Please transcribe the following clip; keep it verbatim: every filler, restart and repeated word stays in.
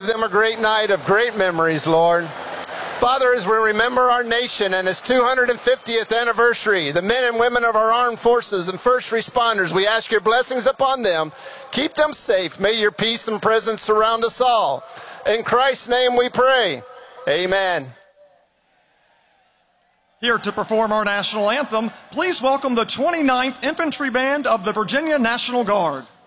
them a great night of great memories, Lord. Father, as we remember our nation and its two hundred fiftieth anniversary, the men and women of our armed forces and first responders, we ask your blessings upon them. Keep them safe. May your peace and presence surround us all. In Christ's name we pray. Amen. Here to perform our national anthem, please welcome the twenty-ninth Infantry Band of the Virginia National Guard.